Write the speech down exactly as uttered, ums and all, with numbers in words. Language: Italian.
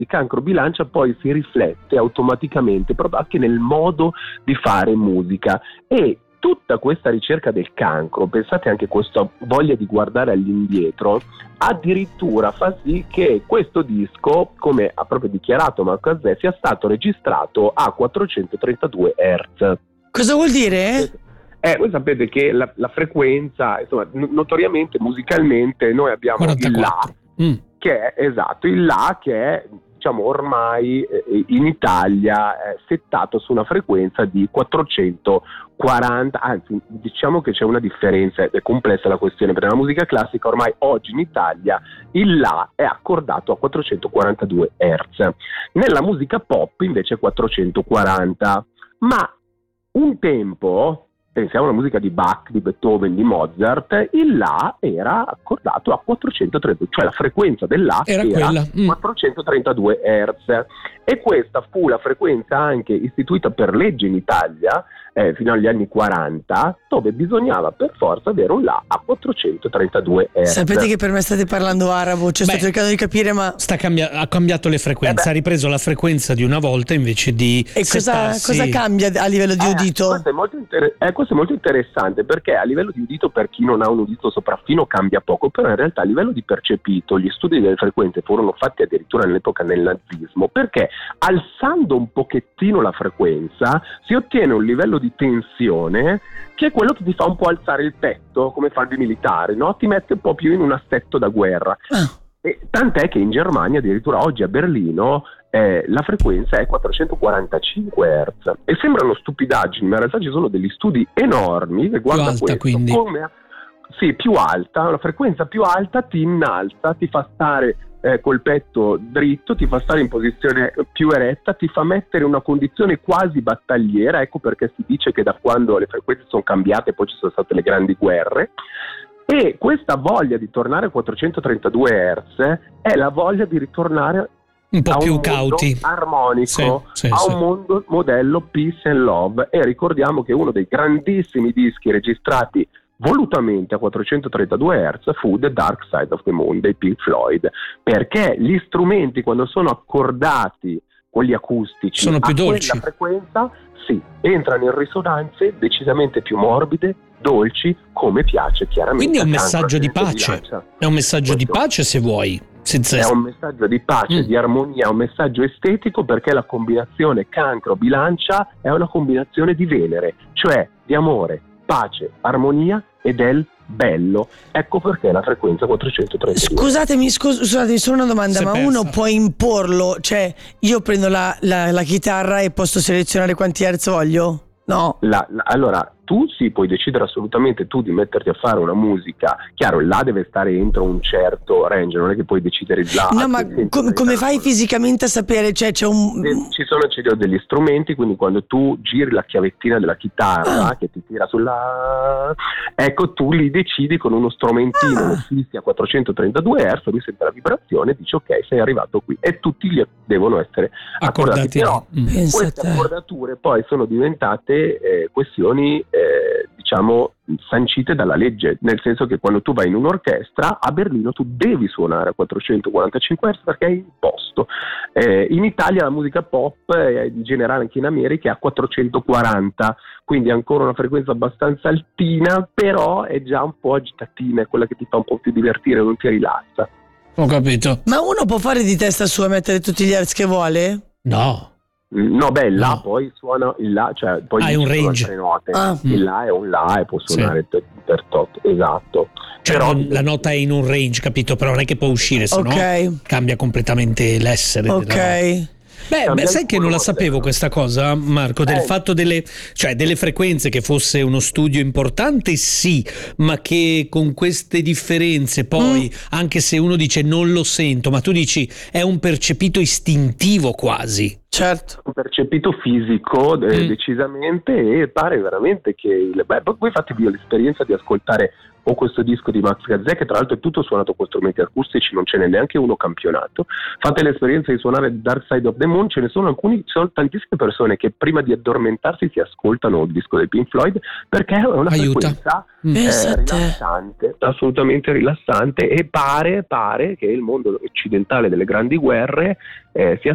di cancro bilancia poi si riflette automaticamente proprio anche nel modo di fare musica. E tutta questa ricerca del cancro, pensate anche questa voglia di guardare all'indietro, addirittura fa sì che questo disco, come ha proprio dichiarato Marco Azzè, sia stato registrato a quattrocentotrentadue hertz. Cosa vuol dire? Eh, voi sapete che la, la frequenza, insomma, notoriamente musicalmente noi abbiamo quarantaquattro. il La, Mm. che è esatto, il La che è, diciamo, ormai eh, in Italia è settato su una frequenza di quattrocentoquaranta, anzi diciamo che c'è una differenza, è complessa la questione, perché nella musica classica ormai oggi in Italia il La è accordato a quattrocentoquarantadue hertz, nella musica pop invece è quattrocentoquaranta, ma un tempo, pensiamo alla musica di Bach, di Beethoven, di Mozart, il La era accordato a quattrocentotrentadue, cioè la frequenza del La Era era, quella. Mm. quattrocentotrentadue hertz, e questa fu la frequenza anche istituita per legge in Italia eh, fino agli anni quaranta, dove bisognava per forza avere un La a quattrocentotrentadue hertz. Sapete che per me state parlando arabo, cioè Beh, sto cercando di capire, ma Sta cambia- ha cambiato le frequenze, Eh beh. ha ripreso la frequenza di una volta invece di e cosa, settarsi- cosa cambia a livello di Eh, udito? questo è molto inter- eh, questo è molto interessante, perché a livello di udito, per chi non ha un udito sopraffino, cambia poco, però in realtà a livello di percepito gli studi delle frequenze furono fatti addirittura nell'epoca del nazismo, perché alzando un pochettino la frequenza si ottiene un livello di tensione che è quello che ti fa un po' alzare il petto, come fanno i militari, no? Ti mette un po' più in un assetto da guerra. Ah. E tant'è che in Germania, addirittura oggi a Berlino, eh, la frequenza è quattrocentoquarantacinque hertz, e sembrano stupidaggini, ma in realtà ci sono degli studi enormi che guardano alta, questo quindi. come, sì, più alta, una frequenza più alta ti innalza, ti fa stare eh, col petto dritto, ti fa stare in posizione più eretta, ti fa mettere in una condizione quasi battagliera. Ecco perché si dice che da quando le frequenze sono cambiate poi ci sono state le grandi guerre. E questa voglia di tornare a quattrocentotrentadue hertz è la voglia di ritornare un po' a più un mondo cauti. armonico, Sì, sì, a sì. un mondo modello peace and love. E ricordiamo che uno dei grandissimi dischi registrati volutamente a quattrocentotrentadue hertz fu The Dark Side of the Moon dei Pink Floyd, perché gli strumenti, quando sono accordati con gli acustici Sono più a dolci. quella frequenza, sì, entrano in risonanze decisamente più morbide, dolci, come piace chiaramente. Quindi è un al cancro messaggio di senza pace. bilancia. È un messaggio di Questo- pace, se vuoi. Senza È un messaggio di pace, Mm. di armonia, un messaggio estetico, perché la combinazione cancro-bilancia è una combinazione di Venere, cioè di amore, pace, armonia ed è il bello. Ecco perché la frequenza quattrocentotrentadue. Scusatemi, scus- scusatemi, solo una domanda, Si è ma persa. uno può imporlo? Cioè, io prendo la, la, la chitarra e posso selezionare quanti hertz voglio? No. La- la- allora, tu sì, puoi decidere assolutamente tu di metterti a fare una musica. Chiaro, il La deve stare entro un certo range, non è che puoi decidere il La. No, ma senza com- come mettere fai una- fisicamente a sapere? Cioè, c'è un... Eh, Ci sono, ci sono degli strumenti, quindi quando tu giri la chiavettina della chitarra Ah. che ti tira sulla, ecco, tu li decidi con uno strumentino, Ah. lo fissi a quattrocentotrentadue hertz, lui sente la vibrazione e dice ok, sei arrivato qui, e tutti gli devono essere accordati. accordati. Però Mm. Pensa a queste te. accordature poi sono diventate eh, questioni eh, diciamo sancite dalla legge, nel senso che quando tu vai in un'orchestra a Berlino tu devi suonare a quattrocentoquarantacinque hertz perché è imposto. Eh, in Italia la musica pop, eh, in generale anche in America, è a quattrocentoquaranta, quindi è ancora una frequenza abbastanza altina, però è già un po' agitatina, è quella che ti fa un po' più divertire, non ti rilassa. Ho capito. Ma uno può fare di testa sua, mettere tutti gli hertz che vuole? No. No, beh, il La No. poi suona il La, cioè poi Ah, lì è un ci sono range. altre note. Ah. Il La è un La e può suonare per, per tot, esatto. Cioè Però non- la nota è in un range, capito? Però non è che può uscire, se no Ok. cambia completamente l'essere. Ok. della- Beh, Cambia beh, sai il che non la colore. sapevo questa cosa, Marco, del Eh. fatto delle, cioè delle frequenze, che fosse uno studio importante, sì, ma che con queste differenze poi, anche se uno dice non lo sento, ma tu dici è un percepito istintivo quasi. Certo. percepito fisico eh, Mm. decisamente, e pare veramente che il, beh, voi fatevi l'esperienza di ascoltare o questo disco di Max Gazzè, che tra l'altro è tutto suonato con strumenti acustici, non ce n'è neanche uno campionato. Fate l'esperienza di suonare Dark Side of the Moon, ce ne sono alcuni, ci sono tantissime persone che prima di addormentarsi si ascoltano il disco dei Pink Floyd, perché è una Aiuta. frequenza Mm. eh, Pensa a te. rilassante, assolutamente rilassante, e pare, pare che il mondo occidentale delle grandi guerre eh, sia